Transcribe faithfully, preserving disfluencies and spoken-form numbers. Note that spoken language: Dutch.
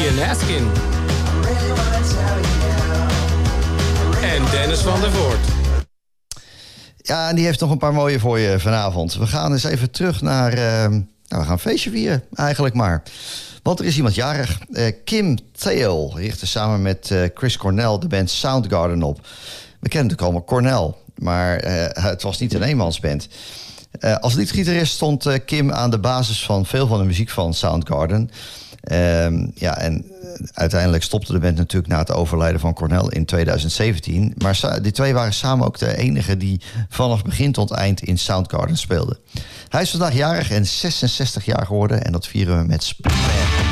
Sean Askin. En Dennis van der Voort. Ja, en die heeft nog een paar mooie voor je vanavond. We gaan eens even terug naar... Uh, nou, we gaan een feestje vieren, eigenlijk maar. Want er is iemand jarig. Uh, Kim Thayil richtte samen met uh, Chris Cornell de band Soundgarden op. We kennen natuurlijk allemaal Cornell, maar uh, het was niet een eenmansband. Uh, als liedgitarist stond uh, Kim aan de basis van veel van de muziek van Soundgarden. Um, ja, en uh, uiteindelijk stopte de band natuurlijk na het overlijden van Cornell in tweeduizend zeventien. Maar sa- die twee waren samen ook de enigen die vanaf begin tot eind in Soundgarden speelden. Hij is vandaag jarig en zesenzestig jaar geworden en dat vieren we met Split Man.